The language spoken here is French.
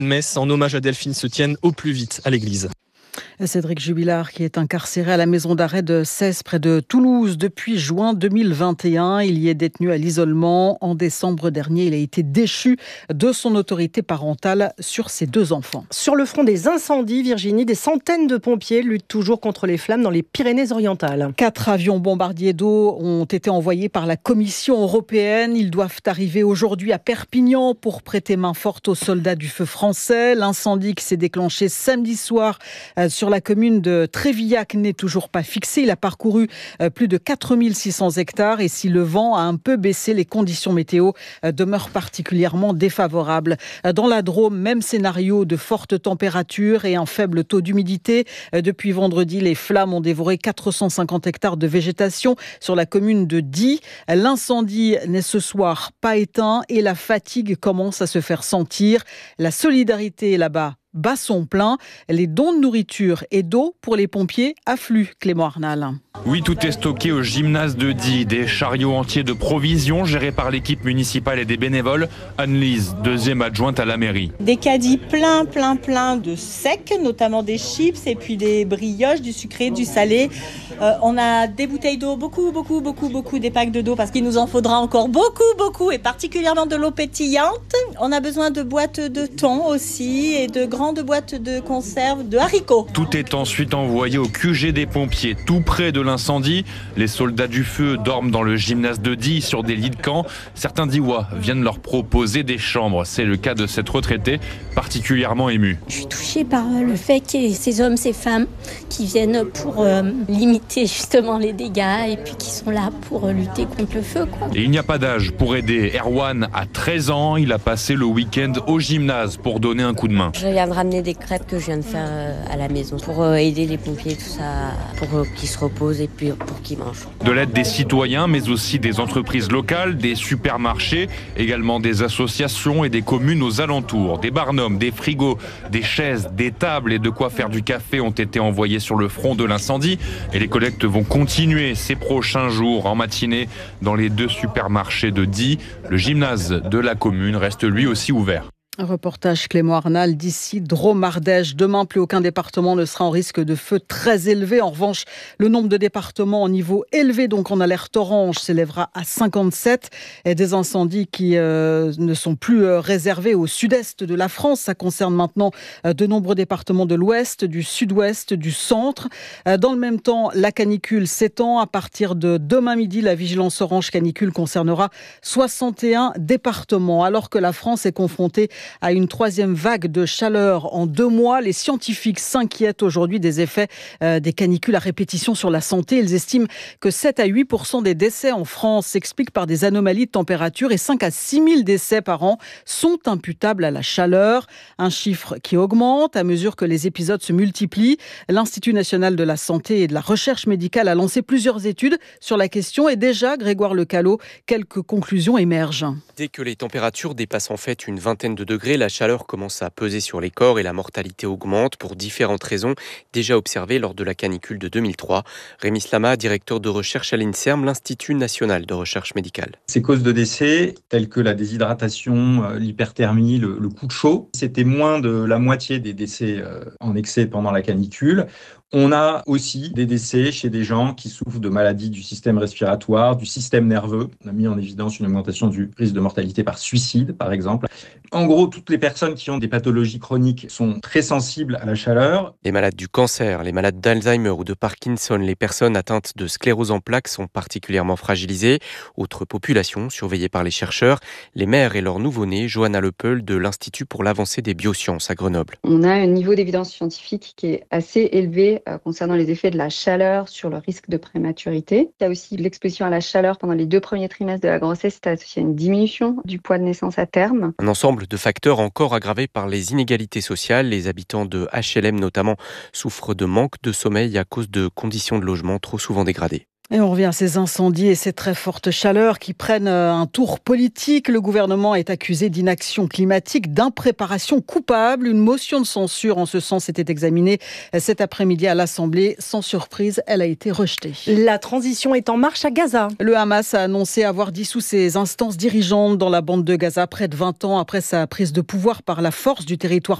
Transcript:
Messe en hommage à Delphine se tienne au plus vite à l'église. Cédric Jubilard, qui est incarcéré à la maison d'arrêt de Cèze près de Toulouse depuis juin 2021. Il y est détenu à l'isolement. En décembre dernier, il a été déchu de son autorité parentale sur ses 2 enfants. Sur le front des incendies, Virginie, des centaines de pompiers luttent toujours contre les flammes dans les Pyrénées-Orientales. 4 avions bombardiers d'eau ont été envoyés par la Commission européenne. Ils doivent arriver aujourd'hui à Perpignan pour prêter main forte aux soldats du feu français. L'incendie qui s'est déclenché samedi soir sur la commune de Trévillac n'est toujours pas fixé. Il a parcouru plus de 4600 hectares et si le vent a un peu baissé, les conditions météo demeurent particulièrement défavorables. Dans la Drôme, même scénario de fortes températures et un faible taux d'humidité. Depuis vendredi, les flammes ont dévoré 450 hectares de végétation sur la commune de Die. L'incendie n'est ce soir pas éteint et la fatigue commence à se faire sentir. La solidarité là-bas bat son plein. Les dons de nourriture et d'eau pour les pompiers affluent, Clément Arnal. Oui, tout est stocké au gymnase de Die. Des chariots entiers de provisions gérés par l'équipe municipale et des bénévoles. Anne-Lise, 2e adjointe à la mairie. Des caddies plein de secs, notamment des chips et puis des brioches, du sucré, du salé. On a des bouteilles d'eau, beaucoup, des packs de d'eau parce qu'il nous en faudra encore beaucoup et particulièrement de l'eau pétillante. On a besoin de boîtes de thon aussi et de grandes boîtes de conserve de haricots. Tout est ensuite envoyé au QG des pompiers, tout près de l'incendie. Les soldats du feu dorment dans le gymnase de Die sur des lits de camp. Certains Diois viennent leur proposer des chambres. C'est le cas de cette retraitée particulièrement émue. Je suis touchée par le fait qu'il y ait ces hommes, ces femmes qui viennent pour limiter justement les dégâts et puis qui sont là pour lutter contre le feu, quoi. Et il n'y a pas d'âge pour aider. Erwan a 13 ans. Il a passé le week-end au gymnase pour donner un coup de main. Je viens de ramener des crêpes que je viens de faire à la maison pour aider les pompiers, tout ça, pour qu'ils se reposent et puis pour qu'ils mangent. De l'aide des citoyens, mais aussi des entreprises locales, des supermarchés, également des associations et des communes aux alentours. Des barnums, des frigos, des chaises, des tables et de quoi faire du café ont été envoyés sur le front de l'incendie. Et les collectes vont continuer ces prochains jours en matinée dans les 2 supermarchés de Die. Le gymnase de la commune reste lui aussi ouvert. Un reportage Clément Arnal d'ici Drôme-Ardèche. Demain, plus aucun département ne sera en risque de feu très élevé. En revanche, le nombre de départements en niveau élevé, donc en alerte orange, s'élèvera à 57. Et des incendies qui ne sont plus réservés au sud-est de la France. Ça concerne maintenant de nombreux départements de l'ouest, du sud-ouest, du centre. Dans le même temps, la canicule s'étend. À partir de demain midi, la vigilance orange canicule concernera 61 départements. Alors que la France est confrontée à une 3e vague de chaleur en 2 mois. Les scientifiques s'inquiètent aujourd'hui des effets des canicules à répétition sur la santé. Ils estiment que 7 à 8% des décès en France s'expliquent par des anomalies de température et 5 à 6 000 décès par an sont imputables à la chaleur. Un chiffre qui augmente à mesure que les épisodes se multiplient. L'Institut national de la santé et de la recherche médicale a lancé plusieurs études sur la question et déjà, Grégoire Lecallot, quelques conclusions émergent. Dès que les températures dépassent en fait une vingtaine de degrés, la chaleur commence à peser sur les corps et la mortalité augmente pour différentes raisons déjà observées lors de la canicule de 2003. Rémi Slama, directeur de recherche à l'INSERM, l'Institut national de recherche médicale. Ces causes de décès, telles que la déshydratation, l'hyperthermie, le coup de chaud, c'était moins de la moitié des décès en excès pendant la canicule. On a aussi des décès chez des gens qui souffrent de maladies du système respiratoire, du système nerveux. On a mis en évidence une augmentation du risque de mortalité par suicide, par exemple. En gros, toutes les personnes qui ont des pathologies chroniques sont très sensibles à la chaleur. Les malades du cancer, les malades d'Alzheimer ou de Parkinson, les personnes atteintes de sclérose en plaques sont particulièrement fragilisées. Autre population surveillée par les chercheurs, les mères et leurs nouveau-nés. Johanna Lepel de l'Institut pour l'avancée des biosciences à Grenoble. On a un niveau d'évidence scientifique qui est assez élevé concernant les effets de la chaleur sur le risque de prématurité. Il y a aussi l'exposition à la chaleur pendant les 2 premiers trimestres de la grossesse, c'est associé à une diminution du poids de naissance à terme. Un ensemble de facteurs encore aggravés par les inégalités sociales. Les habitants de HLM notamment souffrent de manque de sommeil à cause de conditions de logement trop souvent dégradées. Et on revient à ces incendies et ces très fortes chaleurs qui prennent un tour politique. Le gouvernement est accusé d'inaction climatique, d'impréparation coupable. Une motion de censure en ce sens était examinée cet après-midi à l'Assemblée. Sans surprise, elle a été rejetée. La transition est en marche à Gaza. Le Hamas a annoncé avoir dissous ses instances dirigeantes dans la bande de Gaza près de 20 ans après sa prise de pouvoir par la force du territoire